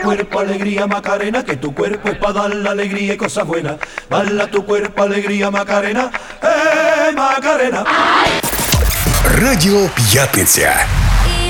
Cuerpo, alegría, Macarena, que tu cuerpo es para dar la alegría y cosas buenas. Baila tu cuerpo, alegría, Macarena, Macarena. Радіо П'ятниця.